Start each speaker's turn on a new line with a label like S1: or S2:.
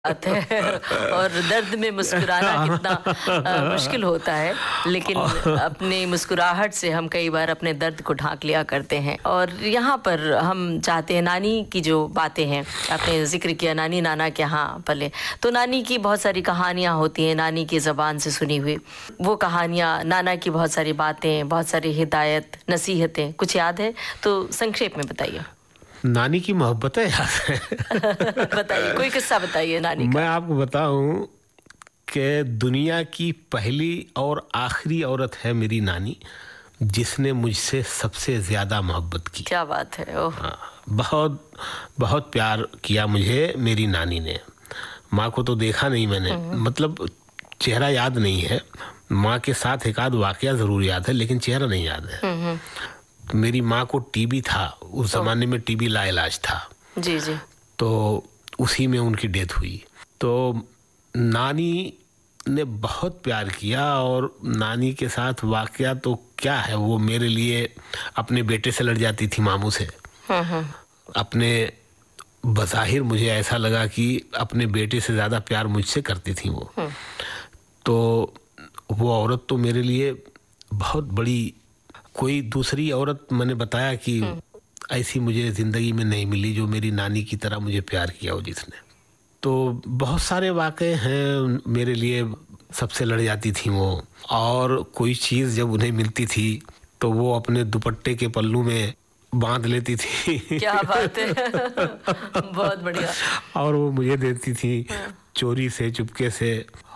S1: बात है। और दर्द में मुस्कुराना कितना मुश्किल होता है, लेकिन अपनी मुस्कुराहट से हम कई बार अपने दर्द को ढांक लिया करते हैं। और यहाँ पर हम चाहते हैं, नानी की जो बातें हैं, आपने जिक्र किया नानी नाना के यहाँ पले, तो नानी की बहुत सारी कहानियाँ होती हैं, नानी की ज़बान से सुनी हुई वो कहानियाँ, नाना की बहुत सारी बातें, बहुत सारी हिदायत, नसीहतें, कुछ याद है तो संक्षेप में बताइए।
S2: नानी की मोहब्बतें याद है।
S1: बताइए, कोई किस्सा बताइए नानी का।
S2: मैं आपको बताऊं कि दुनिया की पहली और आखिरी औरत है मेरी नानी, जिसने मुझसे सबसे ज्यादा मोहब्बत की।
S1: क्या बात है। ओह।
S2: हाँ, बहुत बहुत प्यार किया मुझे मेरी नानी ने। माँ को तो देखा नहीं मैंने, मतलब चेहरा याद नहीं है। माँ के साथ एक आध वाकया जरूर याद है, लेकिन चेहरा नहीं याद है। मेरी माँ को टीबी था, उस जमाने में टीबी लाइलाज था।
S1: जी जी।
S2: तो उसी में उनकी डेथ हुई। तो नानी ने बहुत प्यार किया, और नानी के साथ वाकया तो क्या है, वो मेरे लिए अपने बेटे से लड़ जाती थी, मामू से। अपने बज़ाहिर मुझे ऐसा लगा कि अपने बेटे से ज़्यादा प्यार मुझसे करती थी वो। तो वो औरत तो मेरे लिए बहुत बड़ी, कोई दूसरी औरत मैंने बताया कि ऐसी मुझे ज़िंदगी में नहीं मिली जो मेरी नानी की तरह मुझे प्यार किया हो जिसने। तो बहुत सारे वाक़े हैं मेरे लिए, सबसे लड़ जाती थी वो। और कोई चीज़ जब उन्हें मिलती थी तो वो अपने दुपट्टे के पल्लू में बांध लेती थी।
S1: क्या बात है। बहुत बढ़िया।
S2: और वो मुझे देती थी चोरी से, चुपके से।